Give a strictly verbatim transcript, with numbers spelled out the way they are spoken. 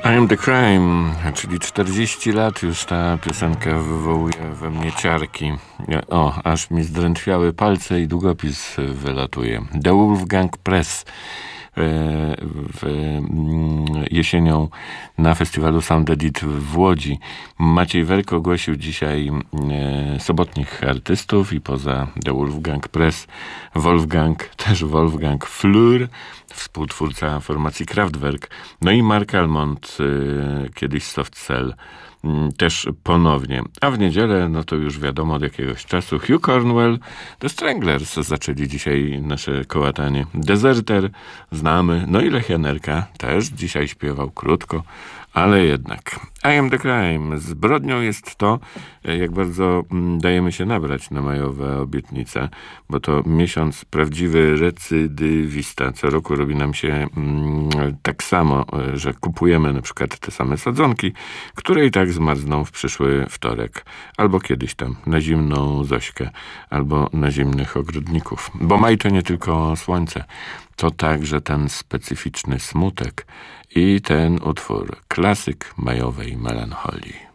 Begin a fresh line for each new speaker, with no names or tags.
I am the crime, czyli czterdzieści lat już ta piosenka wywołuje we mnie ciarki. O, aż mi zdrętwiały palce i długopis wylatuje. The Wolfgang Press w, jesienią na festiwalu Sound Edit w Łodzi. Maciej Werko ogłosił dzisiaj sobotnich artystów i poza The Wolfgang Press Wolfgang, też Wolfgang Flür, współtwórca formacji Kraftwerk, no i Mark Almond, kiedyś Soft Cell, też ponownie. A w niedzielę, no to już wiadomo od jakiegoś czasu, Hugh Cornwell, The Stranglers zaczęli dzisiaj nasze kołatanie. Deserter znamy, no i Lech Janerka też dzisiaj śpiewał krótko, ale jednak. I am the crime. Zbrodnią jest to, jak bardzo dajemy się nabrać na majowe obietnice, bo to miesiąc prawdziwy recydywista. Co roku robi nam się mm, tak samo, że kupujemy na przykład te same sadzonki, które i tak zmarzną w przyszły wtorek, albo kiedyś tam na zimną Zośkę, albo na zimnych ogrodników. Bo maj to nie tylko słońce, to także ten specyficzny smutek i ten utwór, klasyk majowej melancholii.